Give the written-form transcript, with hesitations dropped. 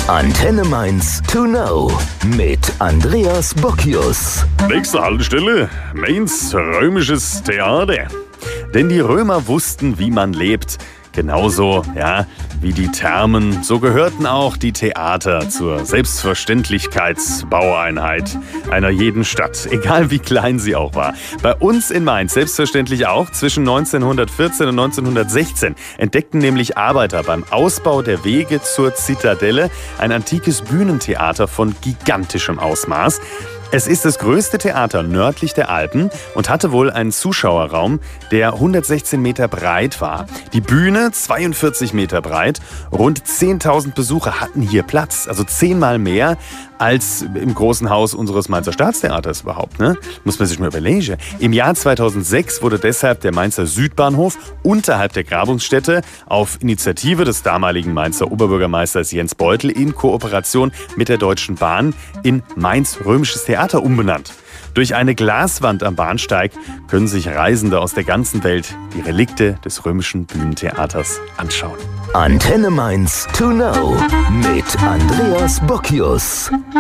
Antenne Mainz to know mit Andreas Bockius. Nächste Haltestelle, Mainz römisches Theater. Denn die Römer wussten, wie man lebt. Genauso, wie die Thermen, so gehörten auch die Theater zur Selbstverständlichkeitsbaueinheit einer jeden Stadt, egal wie klein sie auch war. Bei uns in Mainz selbstverständlich auch. Zwischen 1914 und 1916 entdeckten nämlich Arbeiter beim Ausbau der Wege zur Zitadelle ein antikes Bühnentheater von gigantischem Ausmaß. Es ist das größte Theater nördlich der Alpen und hatte wohl einen Zuschauerraum, der 116 Meter breit war. Die Bühne 42 Meter breit. Rund 10.000 Besucher hatten hier Platz, also 10-mal mehr als im großen Haus unseres Mainzer Staatstheaters überhaupt. Ne? Muss man sich mal überlegen. Im Jahr 2006 wurde deshalb der Mainzer Südbahnhof unterhalb der Grabungsstätte auf Initiative des damaligen Mainzer Oberbürgermeisters Jens Beutel in Kooperation mit der Deutschen Bahn in Mainz römisches Theater umbenannt. Durch eine Glaswand am Bahnsteig können sich Reisende aus der ganzen Welt die Relikte des römischen Bühnentheaters anschauen. Antenne Mainz to know mit Andreas Bockius.